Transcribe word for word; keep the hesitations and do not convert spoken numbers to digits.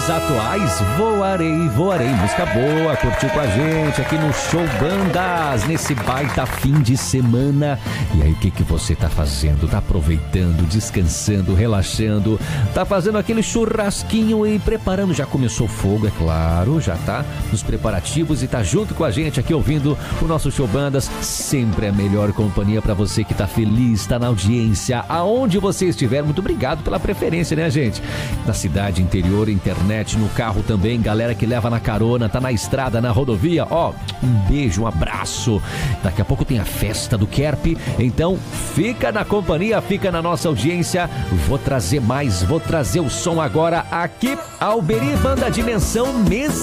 sucessos atuais. Voarei, voarei. Música boa, curtiu com a gente aqui no Show Bandas, nesse baita fim de semana. E aí, o que, que você tá fazendo? Tá aproveitando, descansando, relaxando? Tá fazendo aquele churrasquinho e preparando? Já começou o fogo, é claro, já tá nos preparativos e tá junto com a gente aqui ouvindo o nosso Show Bandas. Sempre a melhor companhia para você que tá feliz, tá na audiência, aonde você estiver. Muito obrigado pela preferência, né, gente? Na cidade, interior, internet, no carro também, galera que leva na carona, tá na estrada, na rodovia, ó, um beijo, um abraço. Daqui a pouco tem a festa do Kerp, então fica na companhia, fica na nossa audiência. Vou trazer mais, vou trazer o som agora aqui, Alberi, Banda Dimensão Mesa.